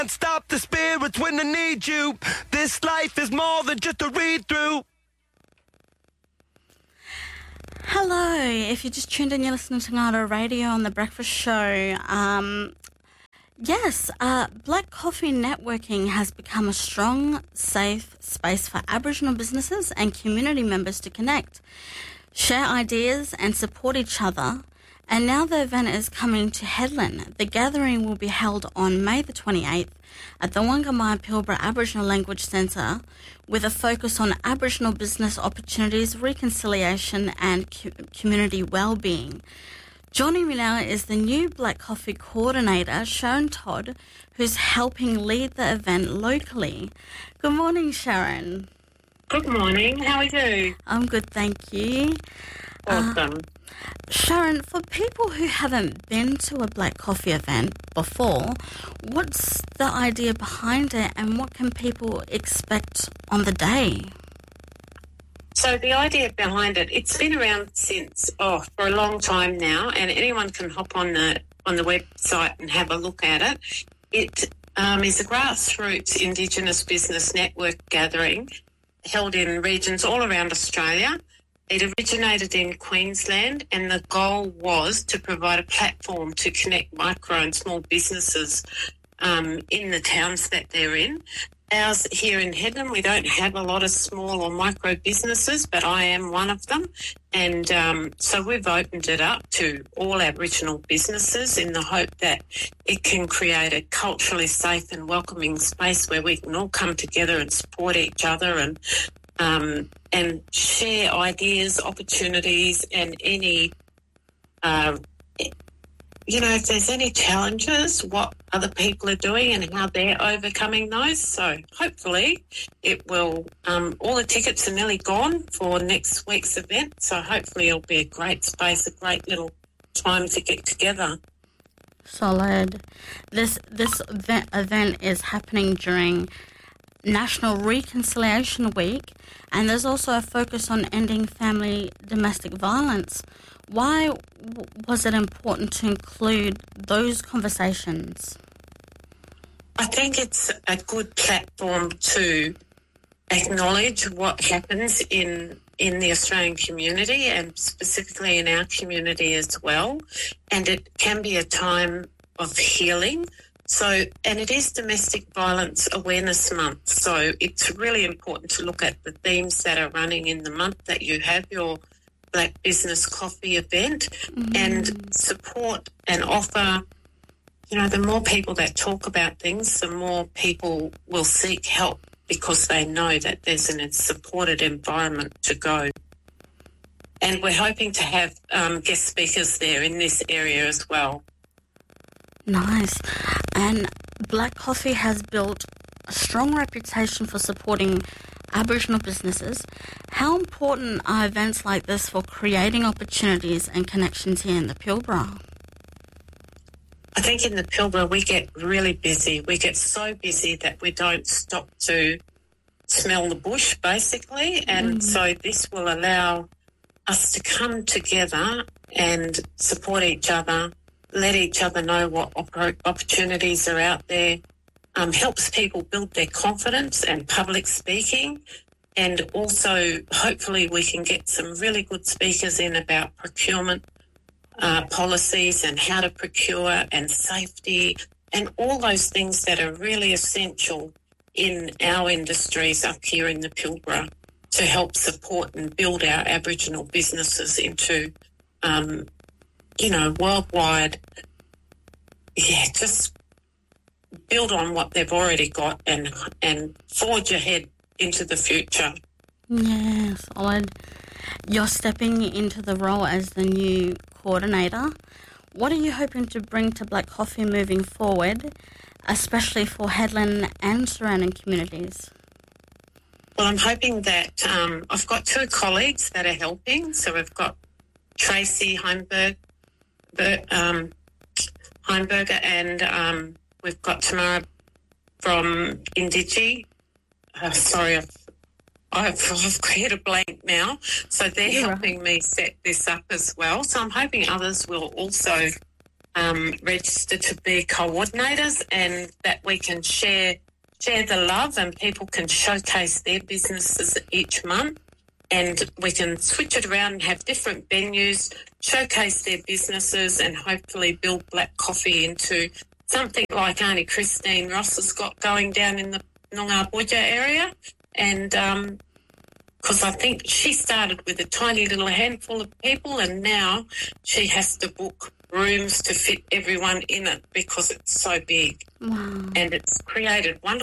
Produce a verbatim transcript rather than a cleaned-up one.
Stop the spirits when they need you. This life is more than just a read-through. Hello, if you just tuned in, you're listening to Ngara Radio on The Breakfast Show. Um, yes, uh, Black Coffee Networking has become a strong, safe space for Aboriginal businesses and community members to connect, share ideas and support each other. And now the event is coming to Headland. The gathering will be held on May the twenty-eighth at the Wangamai Pilbara Aboriginal Language Centre with a focus on Aboriginal business opportunities, reconciliation and co- community well-being. Joining me now is the new Black Coffee Coordinator, Sharon Todd, who's helping lead the event locally. Good morning, Sharon. Good morning. How are you? I'm good, thank you. Awesome. Uh, Sharon, for people who haven't been to a Black Coffee event before, what's the idea behind it and what can people expect on the day? So the idea behind it, it's been around since, oh, for a long time now, and anyone can hop on the on the website and have a look at it. It um, is a grassroots Indigenous business network gathering held in regions all around Australia. It originated in Queensland, and the goal was to provide a platform to connect micro and small businesses um, in the towns that they're in. Ours here in Headland, we don't have a lot of small or micro businesses, but I am one of them. And um, so we've opened it up to all Aboriginal businesses in the hope that it can create a culturally safe and welcoming space where we can all come together and support each other and um, and share ideas, opportunities, and any, uh, you know, if there's any challenges, what other people are doing and how they're overcoming those. So hopefully it will, um, all the tickets are nearly gone for next week's event. So hopefully it'll be a great space, a great little time to get together. Solid. This, this event, event is happening during National Reconciliation Week, and there's also a focus on ending family domestic violence. Why w- was it important to include those conversations? I think it's a good platform to acknowledge what happens in in the Australian community and specifically in our community as well. And it can be a time of healing. So, and it is Domestic Violence Awareness Month. So it's really important to look at the themes that are running in the month that you have your Black Business Coffee event mm-hmm. and support and offer, you know, the more people that talk about things, the more people will seek help because they know that there's a supported environment to go. And we're hoping to have um, guest speakers there in this area as well. Nice. And Black Coffee has built a strong reputation for supporting Aboriginal businesses. How important are events like this for creating opportunities and connections here in the Pilbara? I think in the Pilbara we get really busy. We get so busy that we don't stop to smell the bush, basically. And mm. so this will allow us to come together and support each other, let each other know what oppor- opportunities are out there, um, helps people build their confidence and public speaking, and also hopefully we can get some really good speakers in about procurement uh, policies and how to procure and safety and all those things that are really essential in our industries up here in the Pilbara to help support and build our Aboriginal businesses into um, you know, worldwide, yeah, just build on what they've already got and and forge ahead into the future. Yeah, solid. You're stepping into the role as the new coordinator. What are you hoping to bring to Black Coffee moving forward, especially for Headland and surrounding communities? Well, I'm hoping that um, I've got two colleagues that are helping. So we've got Tracy Heimberg, um, Heimberger, and um, we've got Tamara from Indigi. Uh, sorry, I've, I've, I've cleared a blank now. So they're yeah. helping me set this up as well. So I'm hoping others will also um, register to be coordinators, and that we can share share the love, and people can showcase their businesses each month, and we can switch it around and have different venues, showcase their businesses, and hopefully build Black Coffee into something like Auntie Christine Ross has got going down in the Noongar Budja area. And um, because I think she started with a tiny little handful of people, and now she has to book rooms to fit everyone in it because it's so big. Wow. And it's created wonderful